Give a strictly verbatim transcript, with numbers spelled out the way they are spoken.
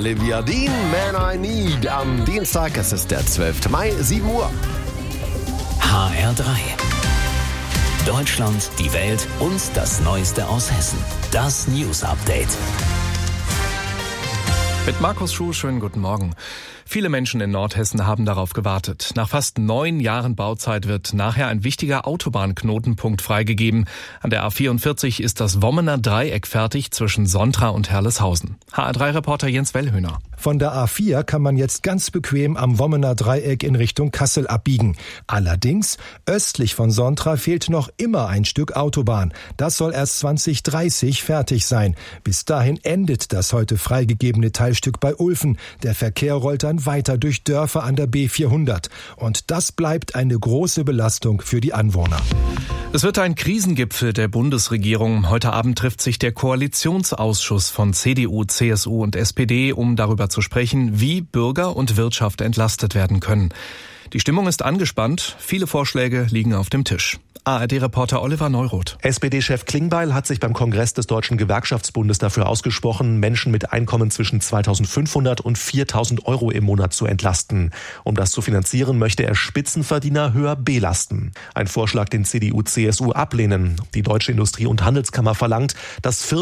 Olivia Dean, Man I Need. Am Dienstag, es ist der zwölfte Mai, sieben Uhr. H R drei. Deutschland, die Welt und das Neueste aus Hessen. Das News Update. Mit Markus Schuh, schönen guten Morgen. Viele Menschen in Nordhessen haben darauf gewartet. Nach fast neun Jahren Bauzeit wird nachher ein wichtiger Autobahnknotenpunkt freigegeben. An der A vierundvierzig ist das Wommener Dreieck fertig zwischen Sontra und Herleshausen. H R drei Reporter Jens Wellhöhner. Von der A vier kann man jetzt ganz bequem am Wommener Dreieck in Richtung Kassel abbiegen. Allerdings, östlich von Sontra fehlt noch immer ein Stück Autobahn. Das soll erst zwanzig dreißig fertig sein. Bis dahin endet das heute freigegebene Teilstück bei Ulfen. Der Verkehr rollt dann weiter durch Dörfer an der B vierhundert. Und das bleibt eine große Belastung für die Anwohner. Es wird ein Krisengipfel der Bundesregierung. Heute Abend trifft sich der Koalitionsausschuss von C D U, C S U und S P D, um darüber zu sprechen, wie Bürger und Wirtschaft entlastet werden können. Die Stimmung ist angespannt, viele Vorschläge liegen auf dem Tisch. A R D-Reporter Oliver Neuroth. S P D-Chef Klingbeil hat sich beim Kongress des Deutschen Gewerkschaftsbundes dafür ausgesprochen, Menschen mit Einkommen zwischen zweitausendfünfhundert und viertausend Euro im Monat zu entlasten. Um das zu finanzieren, möchte er Spitzenverdiener höher belasten. Ein Vorschlag, den C D U, C S U ablehnen. Die Deutsche Industrie- und Handelskammer verlangt, dass Firmen